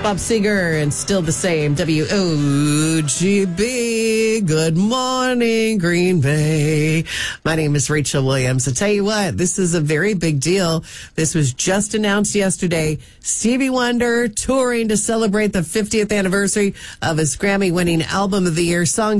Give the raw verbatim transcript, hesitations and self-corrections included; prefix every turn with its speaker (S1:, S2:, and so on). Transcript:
S1: Bob Seger, and Still the Same. W O G B. Good morning, Green Bay. My name is Rachel Williams. I tell you what, this is a very big deal. This was just announced yesterday. Stevie Wonder touring to celebrate the fiftieth anniversary of his Grammy-winning Album of the Year song